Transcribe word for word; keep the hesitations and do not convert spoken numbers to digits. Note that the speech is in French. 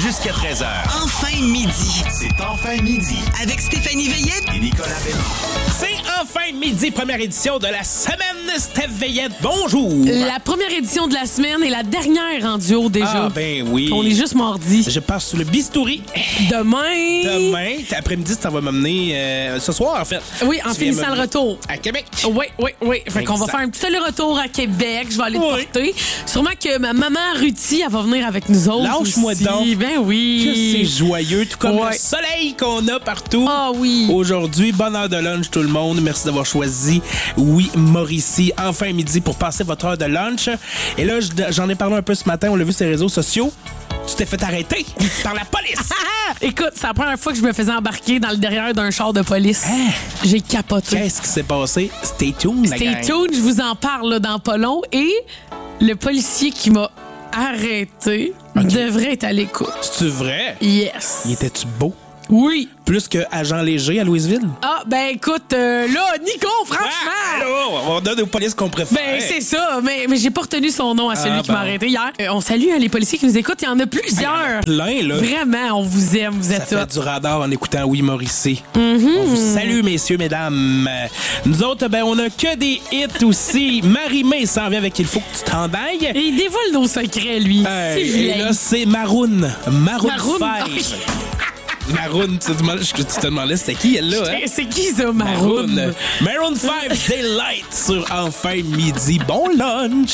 jusqu'à treize heures. Enfin midi. C'est Enfin midi. Avec Stéphanie Veillette Et Nicolas Bélan. C'est Enfin midi, première édition de la semaine. Steph Veillette, bonjour. La première édition de la semaine et la dernière en duo déjà. Ah ben oui. On est juste mardi. Je passe sous le bistouri. Demain. Demain, après-midi, tu vas m'amener euh, ce soir, en fait. Oui, en Tu viens finissant me- le retour. À Québec. Oui, oui, oui. Fait qu'on va Exact. faire un petit aller-retour à Québec. Je vais aller te Oui. porter. Sûrement que ma maman Ruthie, elle va venir avec nous autres. Lâche-moi aussi. donc. Ben Que oui. c'est joyeux, tout comme Ouais. le soleil qu'on a partout. Ah oui. Aujourd'hui, bonne heure de lunch tout le monde. Merci d'avoir choisi Oui Mauricie, enfin midi, pour passer votre heure de lunch. Et là, je- j'en ai parlé un peu ce matin, on l'a vu sur les réseaux sociaux. Tu t'es fait arrêter par la police. Écoute, c'est la première fois que je me faisais embarquer dans le derrière d'un char de police. J'ai capoté. Qu'est-ce qui s'est passé? Stay tuned, la Stay gang. tuned, je vous en parle là, dans pas long. Et le policier qui m'a arrêté devrait être à l'écoute. C'est vrai? Yes. Il était-tu beau? Oui. Plus que Agent Léger à Louisville? Ah, ben écoute, euh, là, Nico, franchement. Ah, allô, on donne aux polices qu'on préfère. Ben, c'est ça, mais, mais j'ai pas retenu son nom à celui Ah, qui m'a bon. arrêté hier. Euh, on salue hein, les policiers qui nous écoutent, il y en a plusieurs. Plein, là. Vraiment, on vous aime, vous Ça êtes fait top. du radar en écoutant Oui Mauricie. Mm-hmm. On vous salue, messieurs, mesdames. Euh, Nous autres, ben, on a que des hits aussi. Marie-Mé s'en vient avec Il faut que tu t'en ailles. Et il dévoile nos secrets, lui. Euh, C'est et vilain. là, c'est Maroon. Maroon, Maroon, five. ok. Maroon, tu te demandais, tu te demandais c'était qui, elle, là, hein? C'est- C'est qui ça, Maroon? Maroon cinq Daylight sur Enfin midi. Bon lunch!